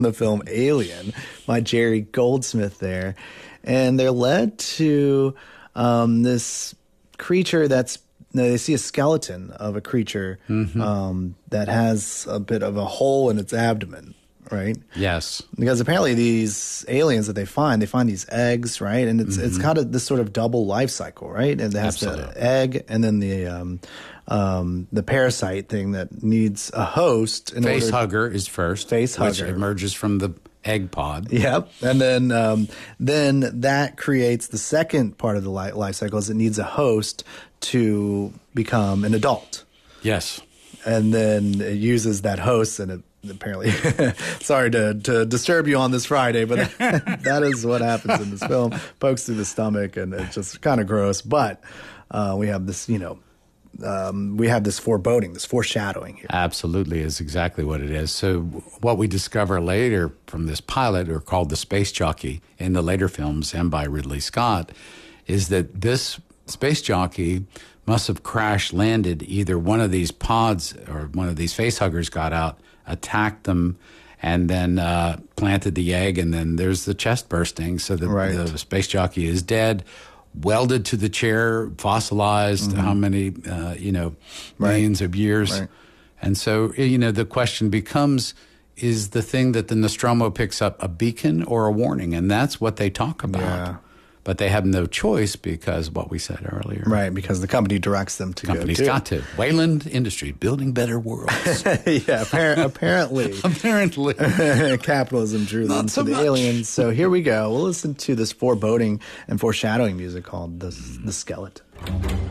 the film Alien by Jerry Goldsmith there. And they're led to this creature they see a skeleton of a creature that has a bit of a hole in its abdomen, right? Yes. Because apparently these aliens that they find these eggs, right? And it's kind of this sort of double life cycle, right? And it has the egg and then the parasite thing that needs a host. Facehugger is first. Facehugger. Which emerges from the egg pod. Yep. And then that creates the second part of the life cycle is it needs a host to become an adult. Yes. And then it uses that host and it apparently, sorry to disturb you on this Friday, but that is what happens in this film. Pokes through the stomach and it's just kind of gross. But we have this, we have this foreboding, this foreshadowing here. Absolutely is exactly what it is. So what we discover later from this pilot, or called the Space Jockey in the later films and by Ridley Scott, is that this space jockey must have crash landed. Either one of these pods or one of these facehuggers got out, attacked them, and then planted the egg, and then there's the chest bursting. So the space jockey is dead. Welded to the chair, fossilized, how many, millions of years. Right. And so, the question becomes, is the thing that the Nostromo picks up a beacon or a warning? And that's what they talk about. Yeah. But they have no choice because what we said earlier. Right, because the company directs them to Company's go to. got to. Wayland Industries, building better worlds. Yeah, apparently. Apparently. Capitalism drew them to the aliens. So here we go. We'll listen to this foreboding and foreshadowing music called The Skeleton.